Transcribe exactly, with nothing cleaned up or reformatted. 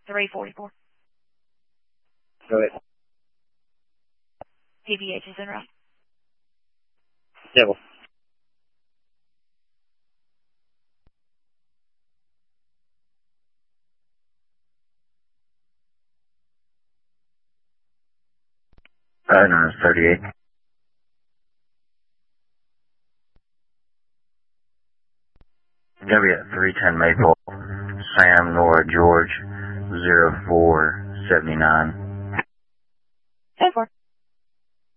three forty-four. Go ahead. P B H is en route. Devil. Uh, no, it's thirty-eight. W at three ten Maple, Sam, Nora, George, zero four seventy-nine. ten four.